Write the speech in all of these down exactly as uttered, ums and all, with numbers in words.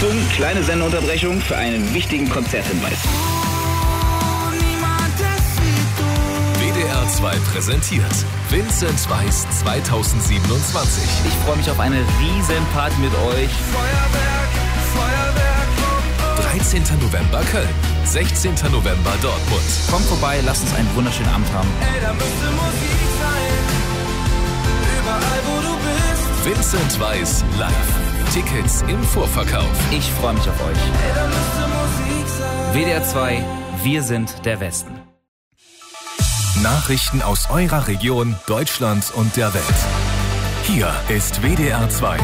Achtung, kleine Sendeunterbrechung für einen wichtigen Konzerthinweis. W D R zwei präsentiert Vincent Weiss zweitausendsiebenundzwanzig. Ich freue mich auf eine riesen Party mit euch. Feuerwerk, Feuerwerk. dreizehnten November Köln, sechzehnten November Dortmund. Kommt vorbei, lasst uns einen wunderschönen Abend haben. Ey, da müsste Musik sein. Überall, wo du bist. Vincent Weiss live. Tickets im Vorverkauf. Ich freue mich auf euch. Ey, da müsste Musik sein. W D R zwei, wir sind der Westen. Nachrichten aus eurer Region, Deutschland und der Welt. Hier ist W D R zwei.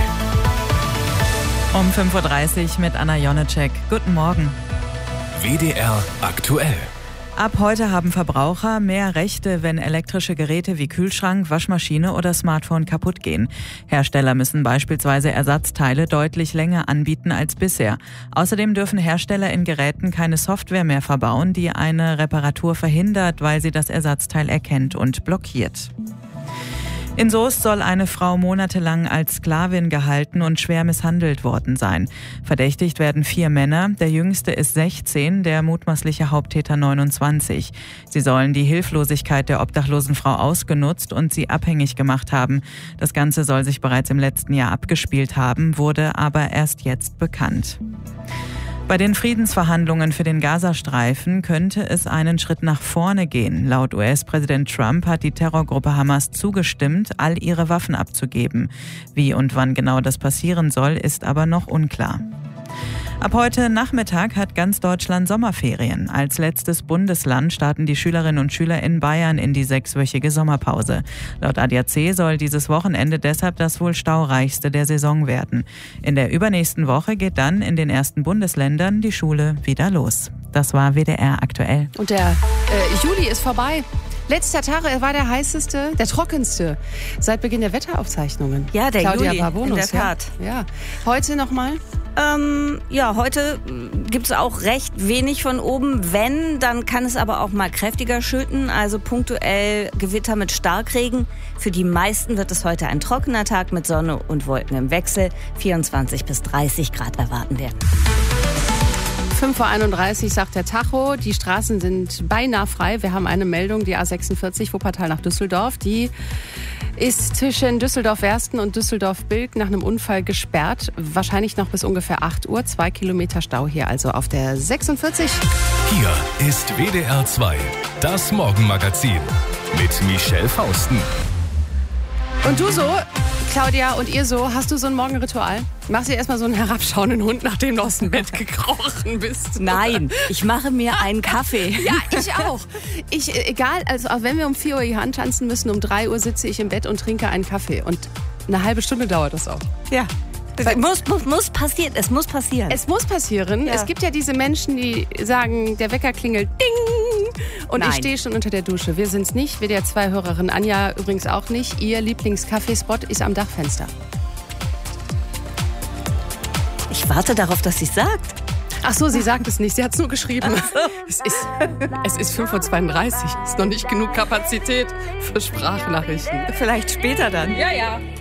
Um fünf Uhr dreißig mit Anna Jonecek. Guten Morgen. W D R aktuell. Ab heute haben Verbraucher mehr Rechte, wenn elektrische Geräte wie Kühlschrank, Waschmaschine oder Smartphone kaputt gehen. Hersteller müssen beispielsweise Ersatzteile deutlich länger anbieten als bisher. Außerdem dürfen Hersteller in Geräten keine Software mehr verbauen, die eine Reparatur verhindert, weil sie das Ersatzteil erkennt und blockiert. In Soest soll eine Frau monatelang als Sklavin gehalten und schwer misshandelt worden sein. Verdächtigt werden vier Männer, der jüngste ist sechzehn, der mutmaßliche Haupttäter neunundzwanzig. Sie sollen die Hilflosigkeit der obdachlosen Frau ausgenutzt und sie abhängig gemacht haben. Das Ganze soll sich bereits im letzten Jahr abgespielt haben, wurde aber erst jetzt bekannt. Bei den Friedensverhandlungen für den Gazastreifen könnte es einen Schritt nach vorne gehen. Laut U S-Präsident Trump hat die Terrorgruppe Hamas zugestimmt, all ihre Waffen abzugeben. Wie und wann genau das passieren soll, ist aber noch unklar. Ab heute Nachmittag hat ganz Deutschland Sommerferien. Als letztes Bundesland starten die Schülerinnen und Schüler in Bayern in die sechswöchige Sommerpause. Laut A D A C soll dieses Wochenende deshalb das wohl staureichste der Saison werden. In der übernächsten Woche geht dann in den ersten Bundesländern die Schule wieder los. Das war W D R aktuell. Und der äh, Juli ist vorbei. Letzter Tag war der heißeste, der trockenste seit Beginn der Wetteraufzeichnungen. Ja, der Claudia Juli, Barbonus, in der Tat. Ja. ja. Heute nochmal? Ähm, ja, heute gibt es auch recht wenig von oben. Wenn, dann kann es aber auch mal kräftiger schütten. Also punktuell Gewitter mit Starkregen. Für die meisten wird es heute ein trockener Tag mit Sonne und Wolken im Wechsel. vierundzwanzig bis dreißig Grad erwarten wir. fünf Uhr einunddreißig sagt der Tacho, die Straßen sind beinahe frei. Wir haben eine Meldung, die A sechsundvierzig Wuppertal nach Düsseldorf. Die ist zwischen Düsseldorf-Wersten und Düsseldorf-Bilk nach einem Unfall gesperrt. Wahrscheinlich noch bis ungefähr acht Uhr. Zwei Kilometer Stau hier also auf der sechsundvierzig. Hier ist W D R zwei, das Morgenmagazin mit Michelle Fausten. Und du so, Claudia, und ihr so, hast du so ein Morgenritual? Machst du dir erstmal so einen herabschauenden Hund, nachdem du aus dem Bett gekrochen bist? Nein, ich mache mir einen Kaffee. Ja, ich auch. Ich, egal, also auch wenn wir um vier Uhr hier antanzen müssen, um drei Uhr sitze ich im Bett und trinke einen Kaffee. Und eine halbe Stunde dauert das auch. Ja. Es muss, muss, muss passieren. Es muss passieren. Es muss passieren. Ja. Es gibt ja diese Menschen, die sagen, der Wecker klingelt, ding, und Nein. ich stehe schon unter der Dusche. Wir sind's nicht. Wir der zwei Hörerin Anja übrigens auch nicht. Ihr Lieblingskaffeespot ist am Dachfenster. Ich warte darauf, dass sie es sagt. Ach so, sie sagt es nicht. Sie hat es nur geschrieben. So. Es ist, es ist fünf Uhr zweiunddreißig. Es ist noch nicht genug Kapazität für Sprachnachrichten. Vielleicht später dann. Ja, ja.